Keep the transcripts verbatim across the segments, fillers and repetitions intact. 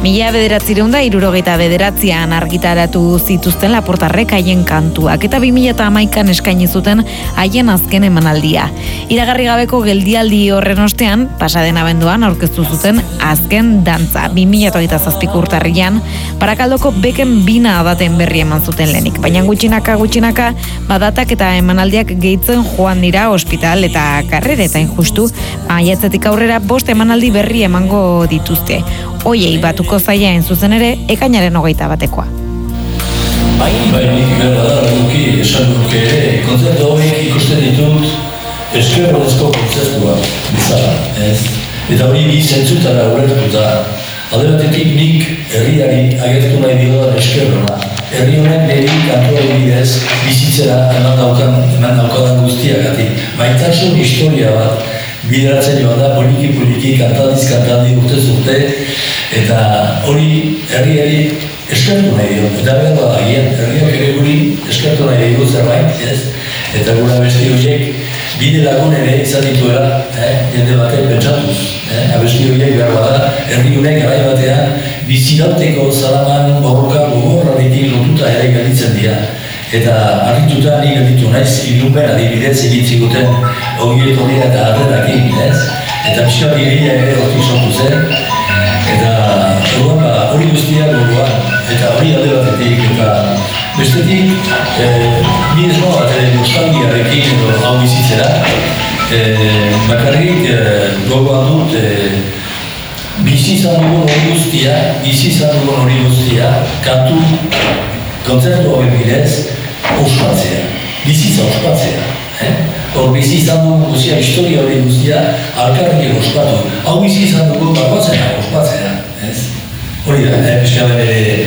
Mila bederatzireun da hirurogeita bederatzian argitaratu zituzten Laportarrek haien kantuak eta bi mila eta hamaikan eskaini zuten haien azken emanaldia. Iragarri gabeko geldialdi horren ostean, pasaden abenduan aurkeztu zuten azken dantza. bi mila eta hogeita zazpiko urtarrian, Barakaldoko beken bina daten berri eman zuten lehenik. Baina gutxinaka gutxinaka badatak eta emanaldiak gehitzen joan dira ospital eta karreretain justu, maiatzetik aurrera bost emanaldi berri emango dituzte. Oiei batuko zaiaen zuzen ere, ekainaren hogeita batekoa. Bai, bai, nik gara da, duki, esan duke ere, kontzertu horiek ikusten ditut, eskerronezko kontzertua, bizarra, ez? Eta hori bi zentzutara ulertuta, alde batetik nik herriari agertu nahi diodan eskerrona. Herri honen niri kantuari bidez bizitzera eman daukan, eman daukadan guztiagatik. Maitasun historia bat bideratzen joan da, poliki-poliki, kantadiz, kantadi, urtez urte, eta hori herriari eskertu nahi dio. Eta behar da agian, herriak ere guri eskertu nahi dio zerbait, ez? Eta gura besti horiek bide lagun ere izan dituela, eh? jende batek pentsatuz. Eh? Abesti horiek behar da, herri honek garai batean bizirauteko zalaman borroka gogorrarekin lotuta ere gelditzen dira. Eta harrituta ni gelditu naiz, ilunben adibidez egitzikuten ogiet horria eta harrerakin, ez? Eta pixka bideia ere hortik sortu zen. Eta orduan ba, hori guztia gogoan, eta hori alde batetik, eta bestetik, eh, ni ez noa bat nostalgiarekin edo hau bizitzera, eh, bakarrik eh, gogoan dut, eh, bizi izan dugun hori guztia, bizi izan dugun hori guztia, kantu, kontzertu hori bidez, ospatzea, bizitza ospatzea. Hor eh? bizi izan dugun guztia, historia hori guztia, alkarrekin ospatu. Hau bizi izan dugun bakoatzea, ospatzea. Ez? Hori da, eh? Piskat bere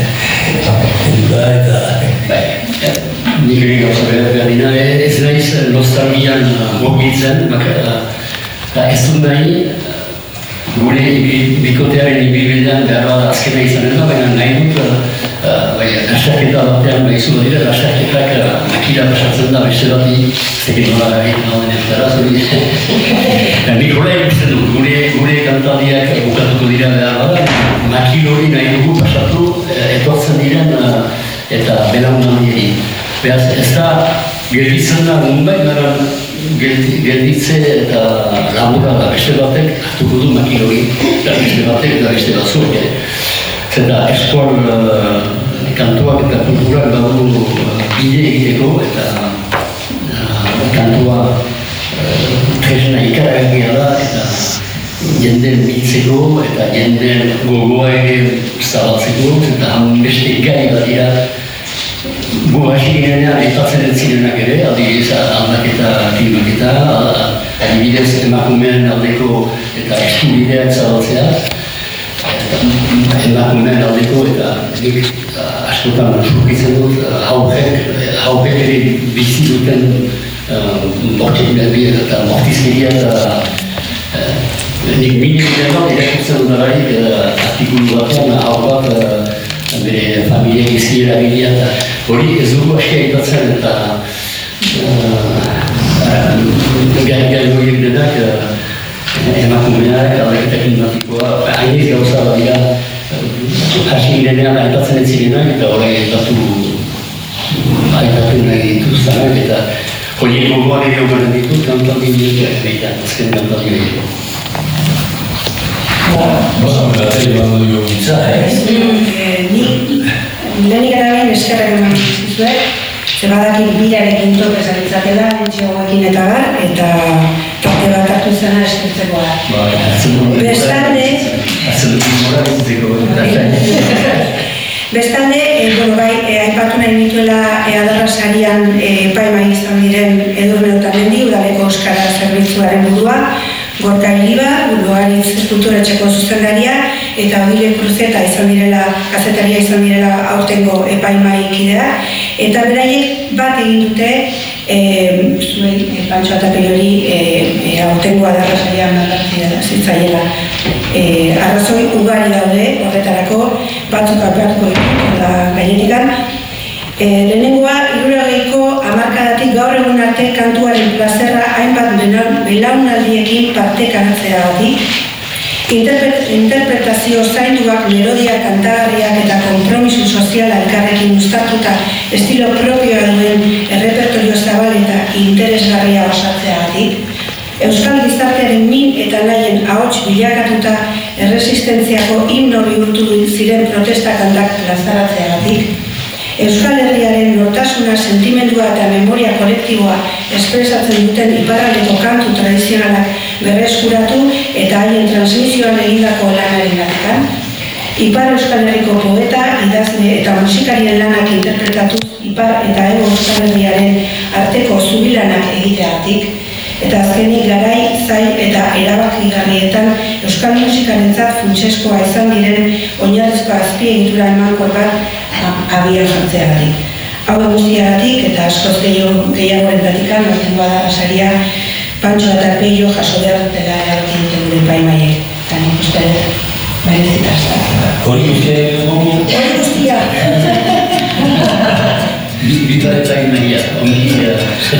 eduka eta... Nik egin gauza behar dina, ez nahiz nostalgian mogitzen, eta ez dut nahi, gure bikotearen ibibidean behar bat azkena izanen da, baina nahi dut, lastaketa batean behizu dira, lastaketak makila pasatzen da beste bati, zekin nola egin nauden eztara, zuri. Nik hola ikusten dut, gure kantadiak bukatuko dira behar bat, makil hori nahi dugu pasatu, etortzen diren eta belaunan diri. Beraz, ez da, gelditzen da Mumbai, gara gelditze eta labura da beste batek hartuko du makil hori, eta beste batek eta beste batzuk. Eta eskual kantuak eta kulturak badu bide egiteko eta kantua tresna ikaragarria da eta jenden biltzeko eta jenden gogoa ere zabaltzeko eta haun beste gai bat dira gu hasi ginean aipatzen ez zirenak ere, adibidez aldaketa klimaketa, adibidez emakumeen aldeko eta eskubideak zabaltzea, emakumeen aldeko eta nik askotan surkitzen dut haupek ere bizi duten eta mortizkeria eta nik minik denak irakurtzen dut nagarik artikulu batean haupak bere familia izkiera bilia eta hori ez dugu aski aipatzen eta gai horiek denak emakumeak, aldaketa klimatikoa, hainez gauza bat dira hasi girenean aipatzen ez zirenak eta hori aipatu aipatu nahi dituztanak eta horiek gogoan ere omanen ditut kantaldi dira eta azken kantaldi dira. Bosan berateri bat dugu gitza, eh? Ni lehenik eta behin eskerrak eman dizkizuet, zebadakik birarekin tope zaritzatela, entxegoekin eta bar, eta parte bat hartu izana eskertzeko da. Bestalde... Bestalde, bueno, bai, aipatu nahi nituela Adarra sarian epaimai izan diren Edurne Otamendi, udaleko euskara zerbitzuaren burua, Gorka Iliba, Lugaritz kulturetxeko zuzendaria, eta Odile Kruzeta izan direla, kazetaria izan direla aurtengo epaimai kidea, eta beraiek bat egin dute, zuen Pantxo Atapei hori aurtengo Adarra sarian aldatzea zitzaiela. Arrazoi ugari daude horretarako, batzuk aipatuko ditut da gainetikan. Lehenengoa, hirurogeiko hamarkadatik gaur egun arte kantuaren plazerra hainbat belaunaldiekin partekatzeagatik, interpretazio zaindu sentimenduak, melodia, kantagarriak eta konpromiso soziala elkarrekin uztartuta estilo propioa duen errepertorio zabal eta interesgarria osatzeagatik, Euskal gizartearen min eta nahien ahots bilakatuta erresistentziako himno bihurtu ziren protesta kantak plazaratzeagatik, Euskal Herriaren nortasuna, sentimendua eta memoria kolektiboa espresatzen duten iparraldeko kantu tradizionalak berreskuratu eta haien transmisioan egindako lanaren gatikan, Ipar Euskal Herriko poeta, idazle eta musikarien lanak interpretatuz Ipar eta Hego Euskal Herriaren arteko zubilanak egiteagatik, eta azkenik garai, zai eta erabakigarrietan euskal musikarentzat funtsezkoa izan diren oinarrizko azpiegitura emankor bat abian jartzeagatik. Hau guztiagatik eta askoz gehiagoren norten bada saria Pantxo eta Peio jaso behar dela erabaki duten gure epaimaiek. Eta nik uste merezitaz da. Hori guztia dugu? Hori guztia! Bitaretzak nahiak, ongi